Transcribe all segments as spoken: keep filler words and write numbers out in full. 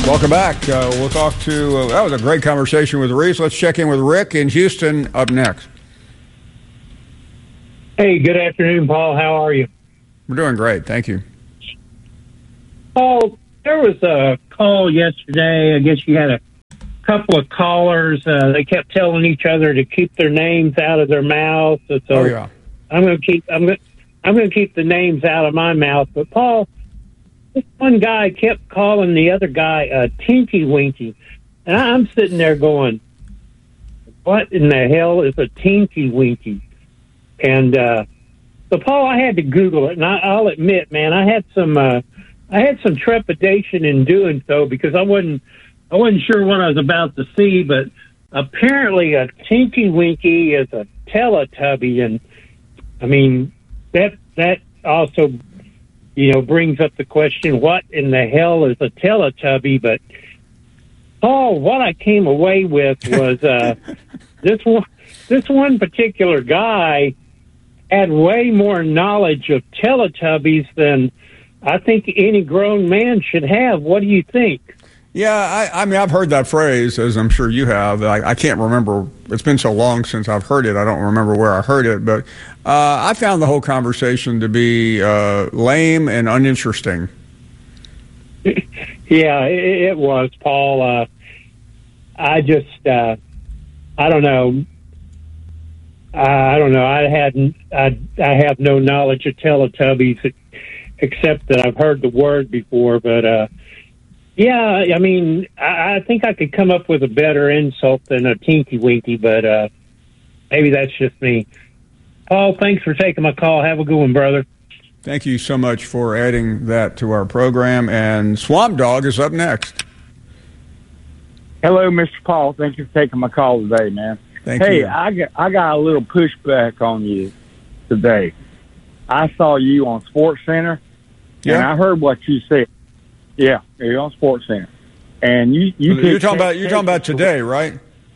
Welcome back. Uh, we'll talk to, uh, that was a great conversation with Reese. Let's check in with Rick in Houston up next. Hey, good afternoon, Paul. How are you? We're doing great. Thank you. Paul, there was a call yesterday. I guess you had a couple of callers. Uh, they kept telling each other to keep their names out of their mouths. So Oh, yeah. I'm going to keep, I'm going I'm going to keep the names out of my mouth. But Paul, this one guy kept calling the other guy a Tinky Winky. And I'm sitting there going, what in the hell is a Tinky Winky? And, uh, so Paul, I had to Google it, and I, I'll admit, man, I had some, uh, I had some trepidation in doing so because I wasn't, I wasn't sure what I was about to see, but apparently a Tinky Winky is a Teletubby, and I mean, that, that also, you know, brings up the question, what in the hell is a Teletubby? But Paul, what I came away with was, uh, this one, this one particular guy had way more knowledge of Teletubbies than I think any grown man should have. What do you think? Yeah, I, I mean, I've heard that phrase, as I'm sure you have. I, I can't remember. It's been so long since I've heard it. I don't remember where I heard it. But uh, I found the whole conversation to be uh, lame and uninteresting. Yeah, it, it was, Paul. Uh, I just, uh, I don't know. I don't know. I hadn't. I I have no knowledge of Teletubbies except that I've heard the word before. But uh, yeah, I mean, I, I think I could come up with a better insult than a Tinky Winky. But uh, maybe that's just me. Paul, thanks for taking my call. Have a good one, brother. Thank you so much for adding that to our program. And Swamp Dog is up next. Hello, Mister Paul. Thank you for taking my call today, man. Thank hey, you. I got, I got a little pushback on you today. I saw you on Sports Center, Yeah. and I heard what you said. Yeah, you're on Sports Center, and you you You're talking about you're talking about today, right?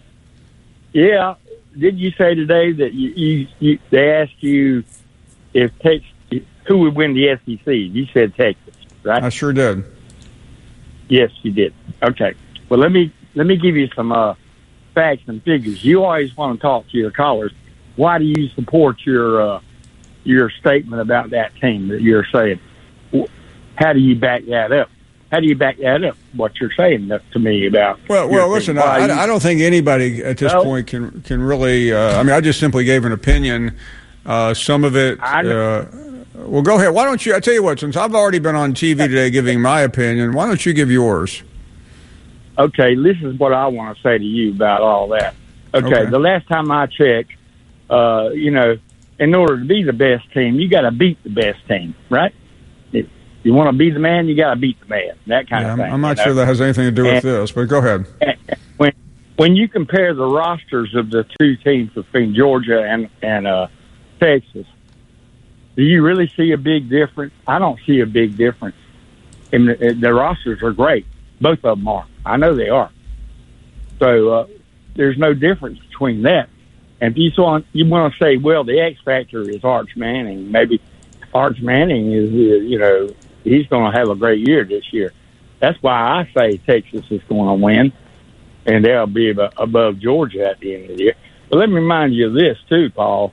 Yeah. Did you say today that you, you, you they asked you if Texas who would win the S E C? You said Texas, right? I sure did. Yes, you did. Okay. Well, let me let me give you some uh, facts and figures. You always want to talk to your callers. Why do you support your uh, your statement about that team that you're saying? How do you back that up? How do you back that up? What you're saying to me about? Well, well, listen. I, I don't think anybody at this No. point can can really. Uh, I mean, I just simply gave an opinion. Uh, some of it. I know. Uh, well, go ahead. Why don't you? I tell you what. Since I've already been on T V today giving my opinion, why don't you give yours? Okay, this is what I want to say to you about all that. Okay, Okay. the last time I checked, uh, you know, in order to be the best team, you got to beat the best team, right? If you want to be the man, you got to beat the man. That kind Yeah, of I'm, thing. I'm not you sure know? that has anything to do with And- this, but go ahead. When when you compare the rosters of the two teams between Georgia and and uh, Texas, do you really see a big difference? I don't see a big difference. And the, the rosters are great. Both of them are. I know they are. So uh, there's no difference between that. And if you want, you want to say, well, the X factor is Arch Manning. Maybe Arch Manning is, uh, you know, he's going to have a great year this year. That's why I say Texas is going to win, and they'll be ab- above Georgia at the end of the year. But let me remind you of this too, Paul.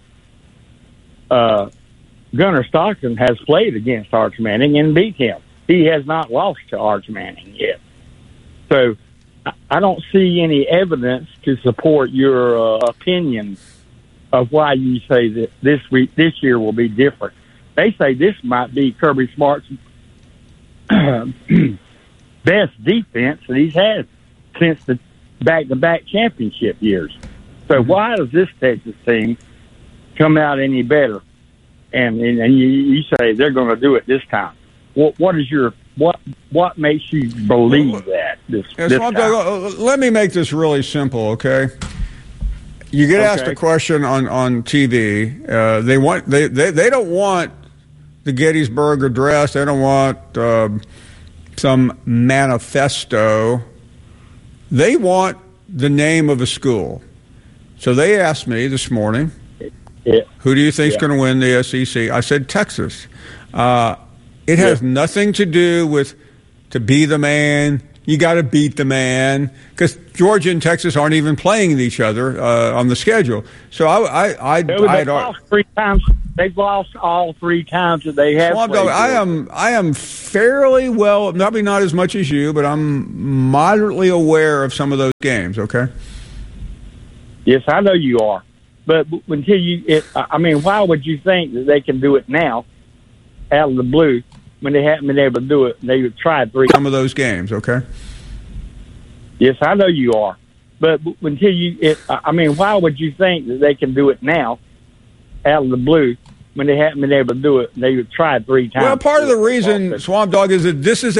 Uh, Gunnar Stockton has played against Arch Manning and beat him. He has not lost to Arch Manning yet. So I- I don't see any evidence to support your uh, opinion of why you say that this week, this year will be different. They say this might be Kirby Smart's best defense that he's had since the back-to-back championship years. So why does this Texas team come out any better? And and, and you, you say they're going to do it this time. What what is your what what makes you believe that this, Yeah, this so time? I'll- let me make this really simple, okay? You get asked Okay. a question on, on T V. Uh, they want they, they, they don't want the Gettysburg Address. They don't want um, some manifesto. They want the name of a school. So they asked me this morning, Yeah. who do you think is Yeah. going to win the S E C? I said Texas. Uh, it has Yeah. nothing to do with to be the man, you got to beat the man because Georgia and Texas aren't even playing each other uh, on the schedule. So I, I, I, They've I'd, lost three times. They've lost all three times that they have. Swamp Dog, I am, I am fairly well, probably not as much as you, but I'm moderately aware of some of those games. Okay. Yes, I know you are, but until you, it, I mean, why would you think that they can do it now, out of the blue, when they haven't been able to do it? They tried three. Some of those games. Okay. Yes, I know you are, but until you, it, I mean, why would you think that they can do it now, out of the blue, when they haven't been able to do it? They tried three times. Well, part of the reason, Swamp Dog, is that this is a